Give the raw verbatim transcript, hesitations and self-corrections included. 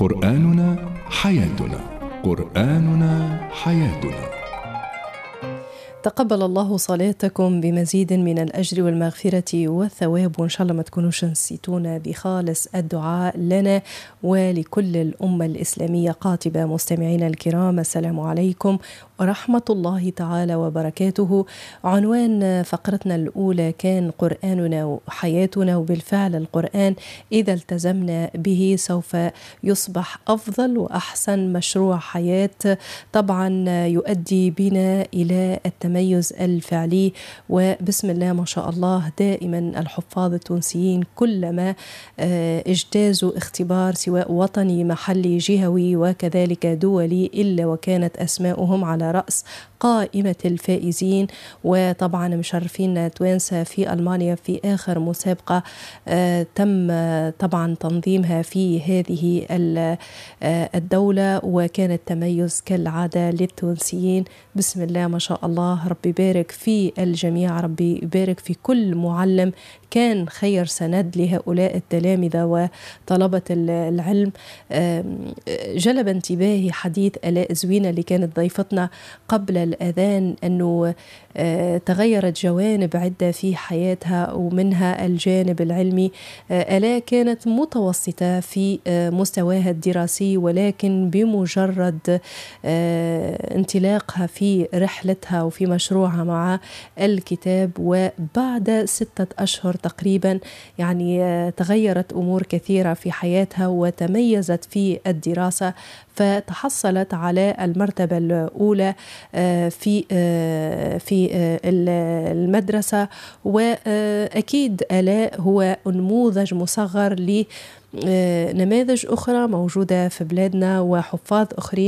قرآننا حياتنا، قرآننا حياتنا. تقبل الله صلاتكم بمزيد من الأجر والمغفرة والثواب، وإن شاء الله ما تكونوش نسيتونا بخالص الدعاء لنا ولكل الأمة الإسلامية قاطبة. مستمعينا الكرام، السلام عليكم ورحمة الله تعالى وبركاته. عنوان فقرتنا الأولى كان قرآننا وحياتنا، وبالفعل القرآن إذا التزمنا به سوف يصبح أفضل وأحسن مشروع حياة، طبعا يؤدي بنا إلى التميز الفعلي. وبسم الله ما شاء الله دائما الحفاظ التونسيين كلما اجتازوا اختبار سواء وطني محلي جهوي وكذلك دولي إلا وكانت أسماؤهم على رأس قائمة الفائزين. وطبعا مشرفين توانسة في ألمانيا في آخر مسابقة آه تم طبعا تنظيمها في هذه الدولة، وكان التميز كالعادة للتونسيين. بسم الله ما شاء الله، ربي يبارك في الجميع، ربي يبارك في كل معلم كان خير سند لهؤلاء التلامذة وطلبة العلم. جلب انتباهي حديث آلاء زوينة اللي كانت ضيفتنا قبل الأذان، أنه تغيرت جوانب عدة في حياتها ومنها الجانب العلمي. آلاء كانت متوسطة في مستواها الدراسي، ولكن بمجرد انطلاقها في رحلتها وفي مشروعها مع الكتاب وبعد ستة أشهر تقريبا يعني تغيرت أمور كثيرة في حياتها وتميزت في الدراسة، فتحصلت على المرتبة الأولى في في المدرسة. وأكيد آلاء هو نموذج مصغر لنماذج أخرى موجودة في بلادنا وحفاظ أخرين